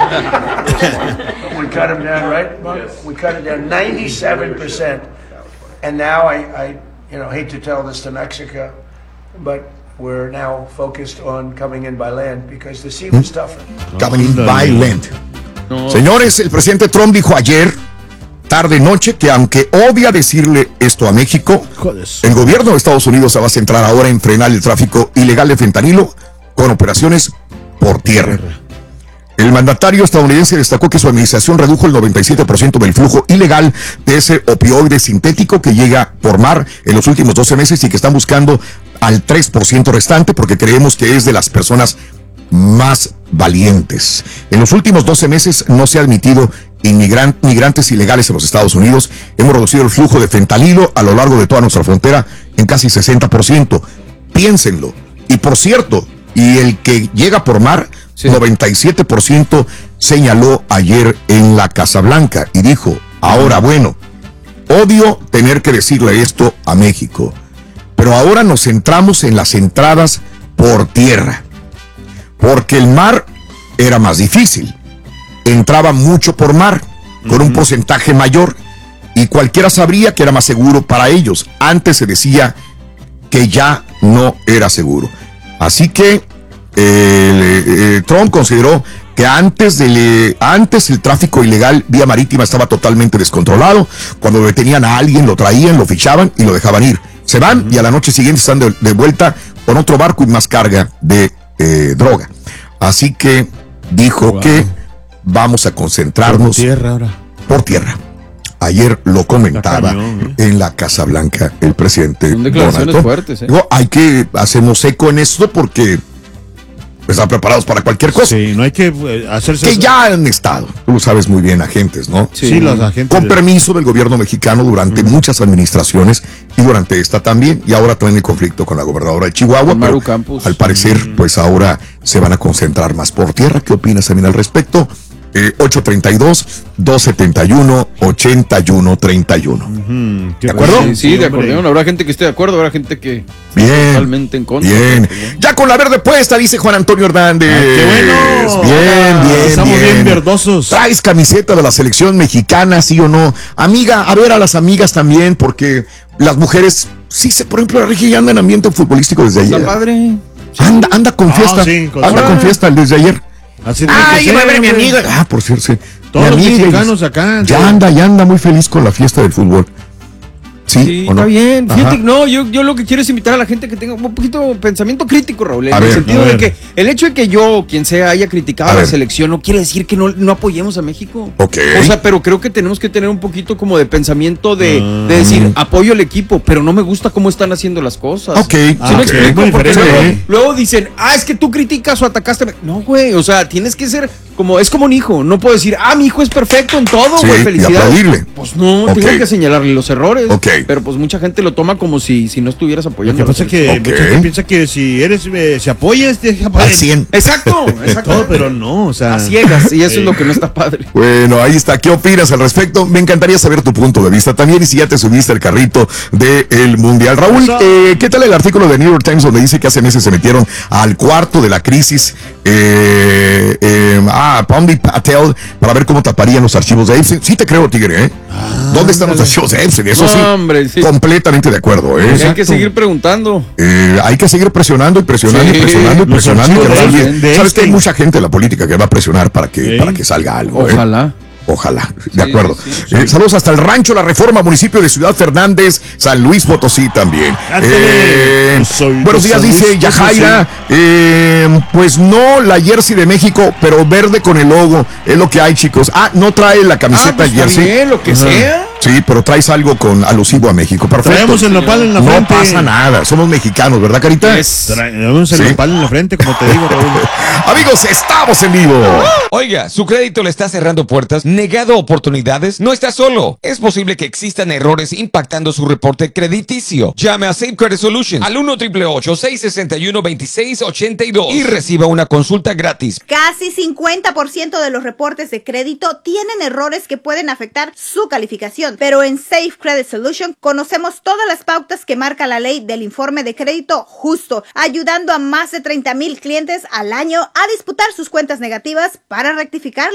We cut them down, right, Mark? Yes. We cut it down 97%. And now I hate to tell this to Mexico, but we're now focused on coming in by land because the sea was tougher. Coming in by land. No. Señores, el presidente Trump dijo ayer, tarde-noche, que aunque odia decirle esto a México, el gobierno de Estados Unidos se va a centrar ahora en frenar el tráfico ilegal de fentanilo con operaciones por tierra. El mandatario estadounidense destacó que su administración redujo el 97% del flujo ilegal de ese opioide sintético que llega por mar en los últimos 12 meses y que están buscando al 3% restante porque creemos que es de las personas más valientes. En los últimos 12 meses no se ha admitido migrantes ilegales en los Estados Unidos. Hemos reducido el flujo de fentanilo a lo largo de toda nuestra frontera en casi 60%. Piénsenlo. Y por cierto, y el que llega por mar, 97% señaló ayer en la Casa Blanca y dijo, ahora bueno, odio tener que decirle esto a México, pero ahora nos centramos en las entradas por tierra, porque el mar era más difícil, entraba mucho por mar, con un porcentaje mayor, y cualquiera sabría que era más seguro para ellos. Antes se decía que ya no era seguro. Así que Trump consideró que antes el tráfico ilegal vía marítima estaba totalmente descontrolado. Cuando detenían a alguien, lo traían, lo fichaban y lo dejaban ir. Se van y a la noche siguiente están de vuelta con otro barco y más carga de droga. Así que dijo que vamos a concentrarnos por tierra. Ayer lo comentaba en la Casa Blanca el presidente Son declaraciones Donald fuertes, Digo, hay que hacernos eco en esto porque están preparados para cualquier cosa. Sí, no hay que hacerse... Que ya han estado, tú lo sabes muy bien, agentes, ¿no? Sí, los agentes. Con permiso del gobierno mexicano durante muchas administraciones y durante esta también. Y ahora traen el conflicto con la gobernadora de Chihuahua. Pero al parecer, pues ahora se van a concentrar más por tierra. ¿Qué opinas también al respecto? 832-271-8131. ¿De acuerdo? Sí, de acuerdo. Habrá gente que esté de acuerdo, habrá gente que bien, totalmente en contra. Bien. Ya con la verde puesta, dice Juan Antonio Hernández. ¡Qué bueno! Bien. Estamos bien verdosos. ¿Traes camiseta de la selección mexicana, sí o no? Amiga, a ver a las amigas también, porque las mujeres, sí, por ejemplo, la Regi anda en ambiente futbolístico desde ayer. Está padre. Anda con fiesta. Con fiesta desde ayer. Ay, va a ver mi amiga. Por cierto, sí. Todos los mexicanos acá. Ya anda muy feliz con la fiesta del fútbol. Sí, está bien. Ajá. Fíjate, no, yo lo que quiero es invitar a la gente que tenga un poquito de pensamiento crítico, Raúl. En A el ver, sentido a de ver. que el hecho de que yo, quien sea, haya criticado A a la ver. selección no quiere decir que no apoyemos a México. Ok. O sea, pero creo que tenemos que tener un poquito como de pensamiento de decir, apoyo al equipo, pero no me gusta cómo están haciendo las cosas. Ok. ¿Sí me explico? Muy Porque diferente, luego dicen, es que tú criticas o atacaste. No, güey, o sea, tienes que ser es como un hijo. No puedo decir, mi hijo es perfecto en todo, Sí, güey, y felicidades. aplaudirle. Pues no, Ok. tengo que señalarle los errores. Ok. Pero pues mucha gente lo toma como si no estuvieras Lo apoyando. que a la pasa es que selección. mucha gente piensa que si si apoyas, te Al 100. Exacto. todo, pero no, o sea... A ciegas, y eso es lo que no está padre. Bueno, ahí está. ¿Qué opinas al respecto? Me encantaría saber tu punto de vista también y si ya te subiste al carrito del Mundial. Raúl, Eso. ¿qué tal el artículo de New York Times donde dice que hace meses se metieron al cuarto de la crisis Pandit Patel para ver cómo taparían los archivos de Epstein? Sí te creo, Tigre, ¿eh? ¿Dónde están los archivos de Epstein? Eso sí, Hombre, sí. completamente de acuerdo, ¿eh? Hay que seguir preguntando. Hay que seguir presionando y presionando Sí, y presionando y los presionando. Y que no se archivos olvide. de Sabes que hay Epstein. mucha gente en la política que va a presionar para que salga algo. Ojalá. Ojalá, de Sí, acuerdo. sí. Saludos hasta el Rancho La Reforma, municipio de Ciudad Fernández, San Luis Potosí también. Ándale. Soy de Buenos días, San Luis dice Yajaira. Pues no la jersey de México, pero verde con el logo. Es lo que hay, chicos. No trae la camiseta Pues está jersey. bien, lo que sea. Sí, pero traes algo alusivo a México. Perfecto. Traemos el nopal en la frente. No pasa nada, somos mexicanos, ¿verdad, Carita? Traemos el Sí. nopal en la frente, como te digo, Raúl. Amigos, estamos en vivo. Oiga, ¿su crédito le está cerrando puertas? ¿Negado oportunidades? No está solo. Es posible que existan errores impactando su reporte crediticio. Llame a Safe Credit Solutions al 1-888-661-2682 y reciba una consulta gratis. Casi 50% de los reportes de crédito tienen errores que pueden afectar su calificación, pero en Safe Credit Solution conocemos todas las pautas que marca la ley del informe de crédito justo, ayudando a más de 30,000 clientes al año a disputar sus cuentas negativas para rectificar.